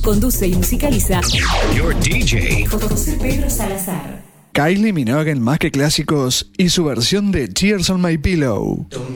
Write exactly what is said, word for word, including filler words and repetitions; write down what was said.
Conduce y musicaliza Your D J José Pedro Salazar. Kylie Minogue en Más que Clásicos y su versión de Tears on My Pillow.